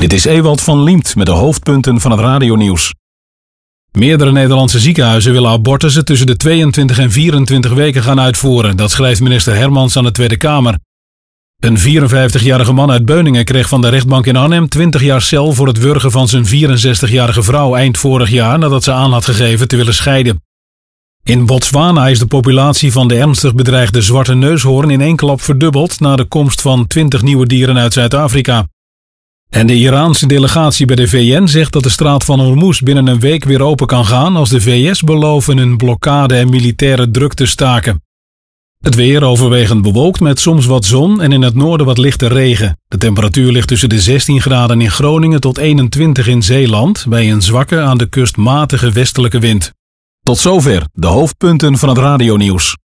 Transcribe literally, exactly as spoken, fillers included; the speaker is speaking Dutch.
Dit is Ewald van Liemt met de hoofdpunten van het radionieuws. Meerdere Nederlandse ziekenhuizen willen abortussen tussen de tweeëntwintig en vierentwintig weken gaan uitvoeren. Dat schrijft minister Hermans aan de Tweede Kamer. Een vierenvijftigjarige man uit Beuningen kreeg van de rechtbank in Arnhem twintig jaar cel voor het wurgen van zijn vierenzestigjarige vrouw eind vorig jaar nadat ze aan had gegeven te willen scheiden. In Botswana is de populatie van de ernstig bedreigde zwarte neushoorn in één klap verdubbeld na de komst van twintig nieuwe dieren uit Zuid-Afrika. En de Iraanse delegatie bij de V N zegt dat de straat van Hormuz binnen een week weer open kan gaan als de V S beloven een blokkade en militaire druk te staken. Het weer overwegend bewolkt met soms wat zon en in het noorden wat lichte regen. De temperatuur ligt tussen de zestien graden in Groningen tot eenentwintig in Zeeland, bij een zwakke aan de kust matige westelijke wind. Tot zover de hoofdpunten van het radionieuws.